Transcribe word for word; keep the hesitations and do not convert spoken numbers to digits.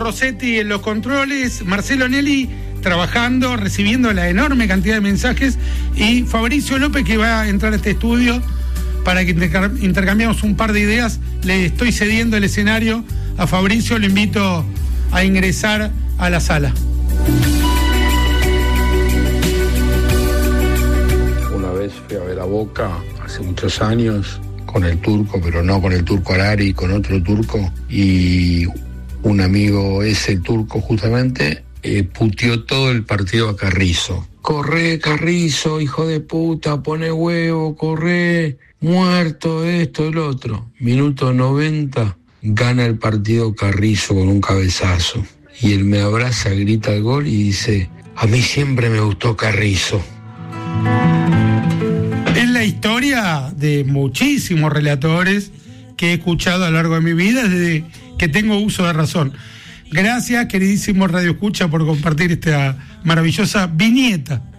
Rossetti en los controles, Marcelo Nelly trabajando, recibiendo la enorme cantidad de mensajes, y Fabricio López, que va a entrar a este estudio para que intercambiamos un par de ideas. Le estoy cediendo el escenario a Fabricio, lo invito a ingresar a la sala. Una vez fui a ver a Boca, hace muchos años, con el turco, pero no con el turco Arari, con otro turco, y un amigo, ese turco justamente, eh, puteó todo el partido a Carrizo. Corre, Carrizo, hijo de puta, pone huevo, corre, muerto, esto, el otro. Minuto noventa, gana el partido Carrizo con un cabezazo. Y él me abraza, grita el gol y dice: a mí siempre me gustó Carrizo. Es la historia de muchísimos relatores que he escuchado a lo largo de mi vida desde que tengo uso de razón. Gracias, queridísimo Radio Escucha, por compartir esta maravillosa viñeta